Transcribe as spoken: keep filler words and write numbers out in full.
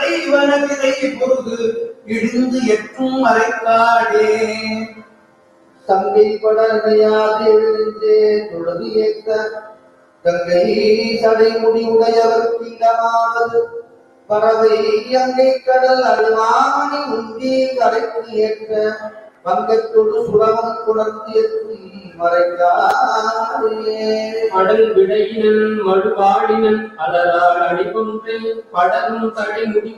வனவிதை பொருது இடிந்து எட்டும் மறைக்காடே தங்கை படர்மையாது எழுந்தே தொழுது ஏற்க தங்கை சடைமுடி உடையவர் திங்கமாவது பறவை அங்கை கடல் அழுவாமணி உண்டி கரைக்கு ஏற்ற பங்கத்தொடு சுரவம் புணர்ந்து எத்தி மறைக்காடே அடல் விடையினன் மழுவாடினன் அலரால் அடிபொன்றை படரும் தடைமுடி